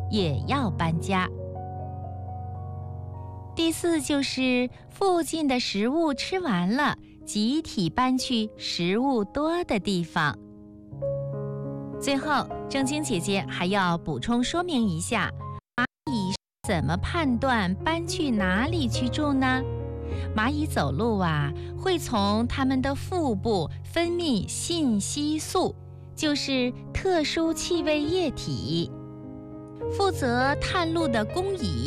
也要搬家。第4就是附近的食物吃完了，集体搬去食物多的地方。最后，正经姐姐还要补充说明一下，蚂蚁是怎么判断搬去哪里去住呢？蚂蚁走路会从它们的腹部分泌信息素，就是特殊气味液体。负责探路的工蚁